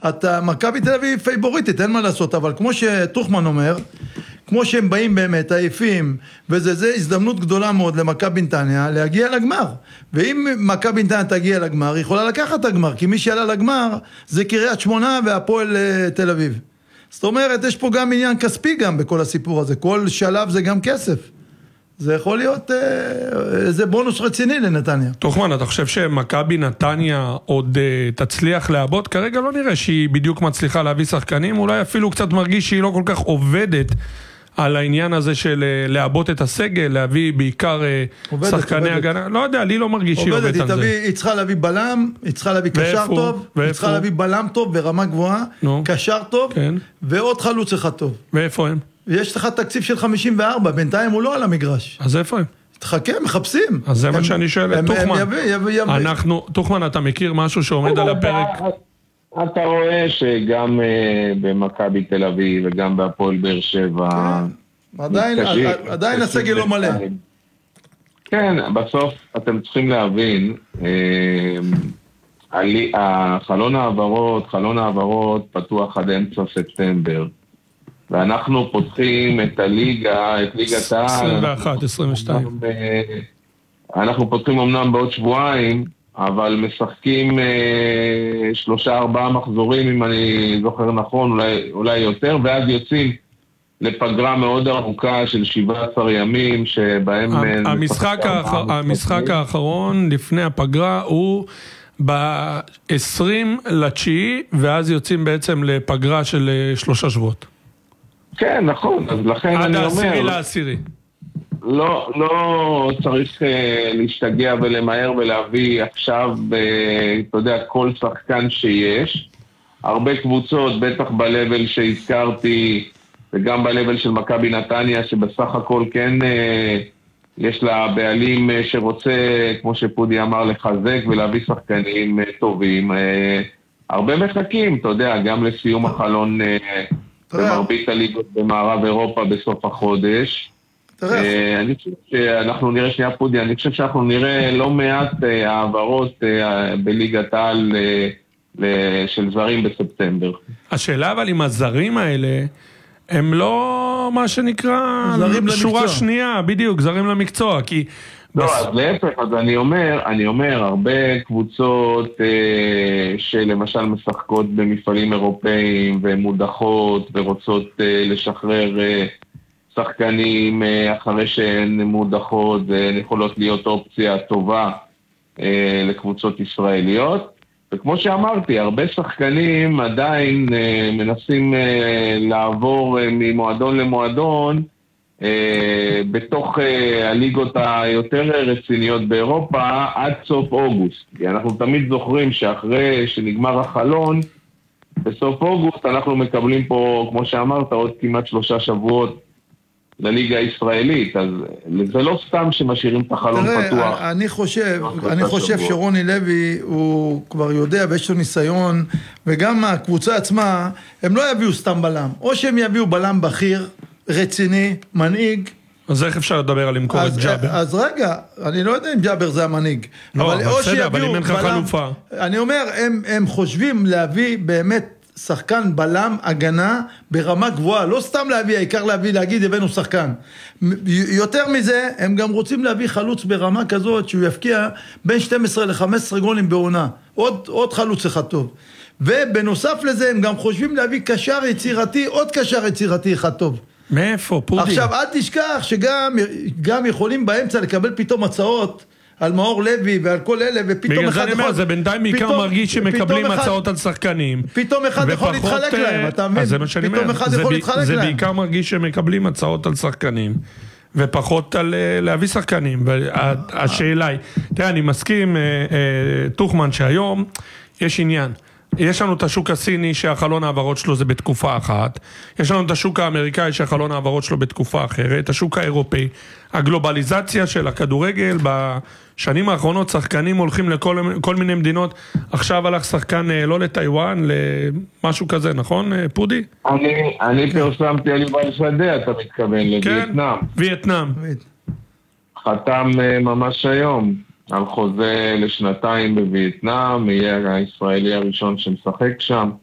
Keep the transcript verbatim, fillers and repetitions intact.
אתה, מכבי תל אביב פייבוריטית, אין מה לעשות, אבל כמו שטוחמן אומר, כמו שהם באים באמת, עייפים, וזה זה הזדמנות גדולה מאוד למכבי נתניה להגיע לגמר. ואם מכבי נתניה תגיע לגמר, היא יכולה לקחת את הגמר, כי מי שעלה לגמר זה קריית שמונה והפועל תל אביב. זאת אומרת, יש פה גם עניין כספי גם בכל הסיפור הזה, כל שלב זה גם כסף. זה יכול להיות איזה בונוס רציני לנתניה. טוחמן, אתה חושב שמכבי נתניה עוד תצליח לעבוד? כרגע לא נראה שהיא בדיוק מצליחה להביא שחקנים, אולי אפילו קצת מרגיש שהיא לא כל כך עובדת על העניין הזה של לעבוד את הסגל, להביא בעיקר עובדת, שחקני עובדת. הגנה. לא יודע, לי לא מרגיש שהיא עובדת על זה. היא צריכה להביא בלם, היא צריכה להביא קשר טוב, היא צריכה להביא בלם טוב ברמה גבוהה, נו. קשר טוב, כן. ועוד חלוץ אחד טוב. ואיפה הם? ויש לך תקציב של חמישים וארבע, בינתיים הוא לא על המגרש. אז איפה הם? תחכה, מחפשים. אז זה מה שאני שואל, טוחמן. אנחנו, טוחמן, אתה מכיר משהו שעומד על הפרק? אתה רואה שגם במכבי תל אביב וגם בהפועל באר שבע... עדיין הסגל לא מלא. כן, בסוף אתם צריכים להבין, חלון העברות, חלון העברות פתוח עד אמצע ספטמבר. ואנחנו פותחים את הליגה, את ליגת העל. עשרים ואחת, עשרים ושתיים. אנחנו פותחים אמנם בעוד שבועיים, אבל משחקים אה, שלושה ארבעה מחזורים, אם אני זוכר נכון, אולי, אולי יותר, ואז יוצאים לפגרה מאוד ארוכה של שבעה עשר ימים, שבהם... המשחק, האחר, המשחק האחרון לפני הפגרה הוא ב-עשרים לתשיעי, ואז יוצאים בעצם לפגרה של שלושה שבועות. כן, נכון, אז לכן אני אומר... עד העשירי לעשירי. לא, לא צריך uh, להשתגע ולמהר ולהביא עכשיו, uh, אתה יודע, כל שחקן שיש. הרבה קבוצות, בטח בלבל שהזכרתי, וגם בלבל של מכבי נתניה, שבסך הכל כן uh, יש לה בעלים uh, שרוצה, כמו שפודי אמר, לחזק ולהביא שחקנים uh, טובים. Uh, הרבה מחכים, אתה יודע, גם לסיום החלון uh, במרבית הליגות במערב אירופה בסוף החודש. אני חושב שאנחנו נראה שנייה פודי, אני חושב שאנחנו נראה לא מעט העברות בליגת העל של זרים בספטמבר. השאלה אבל אם הזרים האלה הם לא מה שנקרא שורה שנייה, בדיוק, זרים למקצוע, כי... לא, אז להפך, אז אני אומר, אני אומר, הרבה קבוצות שלמשל משחקות במפעלים אירופאים ומודחות ורוצות לשחרר שחקנים אחרי שהן מודחות, והן יכולות להיות אופציה טובה לקבוצות ישראליות. וכמו שאמרתי, הרבה שחקנים עדיין מנסים לעבור ממועדון למועדון, בתוך הליגות היותר רציניות באירופה עד סוף אוגוסט. כי אנחנו תמיד זוכרים שאחרי שנגמר החלון, בסוף אוגוסט אנחנו מקבלים פה, כמו שאמרת, עוד כמעט שלושה שבועות לליגה הישראלית, אז זה לא סתם שמשאירים את החלון תראה, פתוח. אני חושב, אני חושב שרוני לוי הוא כבר יודע ויש לו ניסיון, וגם הקבוצה עצמה, הם לא יביאו סתם בלם, או שהם יביאו בלם בכיר, רציני, מנהיג. אז איך אפשר לדבר על למכור את ג'אבר? אז רגע, אני לא יודע אם ג'אבר זה המנהיג. לא, אבל בסדר, אבל אם אין לך חלופה. אני אומר, הם, הם חושבים להביא באמת שחקן בלם הגנה ברמה גבוהה, לא סתם להביא, העיקר להביא, להגיד הבאנו שחקן. יותר מזה, הם גם רוצים להביא חלוץ ברמה כזאת, שהוא יפקיע בין שתים עשרה ל-חמש עשרה גולים בעונה. עוד, עוד חלוץ אחד טוב. ובנוסף לזה, הם גם חושבים להביא קשר יצירתי, עוד קשר יצירתי אחד טוב. מאיפה, פודי? עכשיו, אל תשכח שגם גם יכולים באמצע לקבל פתאום הצעות על מאור לוי ועל כל אלה, ופתאום אחד יכול... זה בינתיים בעיקר מרגיש שמקבלים הצעות על שחקנים. פתאום אחד יכול להתחלק להם, אתה מבין? פתאום אחד יכול להתחלק להם. זה בעיקר מרגיש שמקבלים הצעות על שחקנים, ופחות על להביא שחקנים. והשאלה היא, תראה, אני מסכים, טוחמן, שהיום יש עניין. יש לנו את השוק הסיני שהחלון העברות שלו זה בתקופה אחת, יש לנו את השוק האמריקאי שהחלון העברות שלו בתקופה אחרת, השוק האירופאי, הגלובליזציה של הכדורגל בשנים האחרונות, שחקנים הולכים לכל כל מיני מדינות, עכשיו הלך שחקן לא לטיואן, למשהו כזה, נכון פודי? אני, אני פרסמתי על יובל שדה, אתה מתכוון, לווייטנאם. וייטנאם. חתם ממש היום. על חוזה לשנתיים בווייטנאם, יהיה הישראלי הראשון שמשחק שם.